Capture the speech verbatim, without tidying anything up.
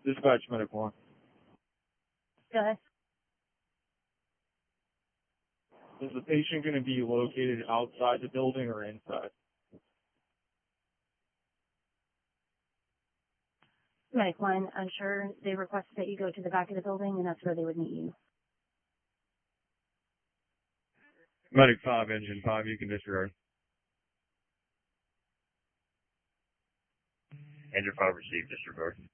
Dispatch medic one. Go ahead. Is the patient going to be located outside the building or inside? Medic one, I'm sure they requested that you go to the back of the building, and that's where they would meet you. Medic five, engine five, you can disregard. Engine five received, disregard.